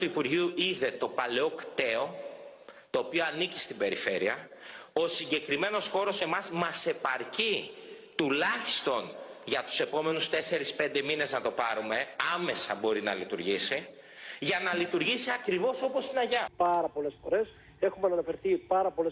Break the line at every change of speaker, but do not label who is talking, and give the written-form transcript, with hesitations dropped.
Το Υπουργείο είδε το παλαιό κτέο, το οποίο ανήκει στην περιφέρεια. Ο συγκεκριμένος χώρος μας επαρκεί τουλάχιστον για τους επόμενους 4-5 μήνες να το πάρουμε, άμεσα μπορεί να λειτουργήσει, για να λειτουργήσει ακριβώς όπως στην Αγιά.
Πάρα πολλές φορές έχουμε αναφερθεί πάρα πολλές